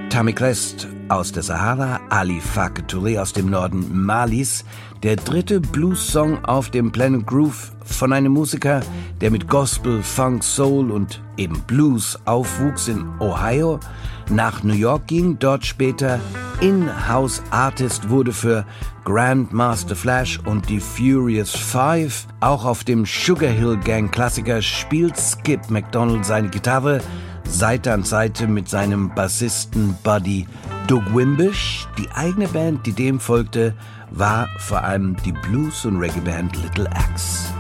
Tammy Crest aus der Sahara, Ali Farka Touré aus dem Norden Malis, der dritte Blues-Song auf dem Planet Groove von einem Musiker, der mit Gospel, Funk, Soul und eben Blues aufwuchs in Ohio, nach New York ging, dort später In-House Artist wurde für Grandmaster Flash und die Furious Five. Auch auf dem Sugar Hill Gang Klassiker spielt Skip McDonald seine Gitarre Seite an Seite mit seinem Bassisten Buddy Doug Wimbish. Die eigene Band, die dem folgte, war vor allem die Blues- und Reggae-Band Little Axe.